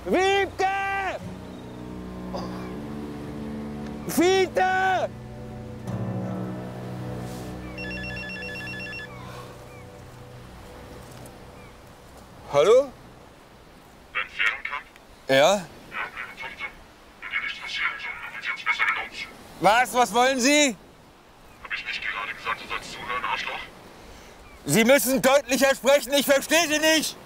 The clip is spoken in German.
Wiebke! Fiete! Hallo? Ben Fehrenkamp? Ja? Ja, meine Tochter. Wenn dir nichts passieren soll, dann wird sie uns besser genutzt. Was wollen Sie? Hab ich nicht gerade gesagt, du sollst zuhören, Arschloch? Sie müssen deutlicher sprechen, ich verstehe Sie nicht!